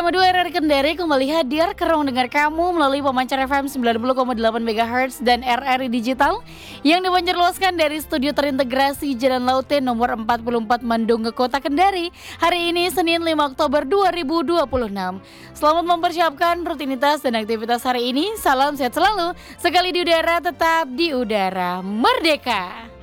Bersama dua RRI Kendari kembali hadir ke ruang dengar kamu melalui pemancar FM 90,8 MHz dan RRI Digital yang dipancarluaskan dari studio terintegrasi Jalan Laute nomor 44 Mandung ke Kota Kendari. Hari ini Senin 5 Oktober 2026. Selamat mempersiapkan rutinitas dan aktivitas hari ini. Salam sehat selalu. Sekali di udara tetap di udara merdeka.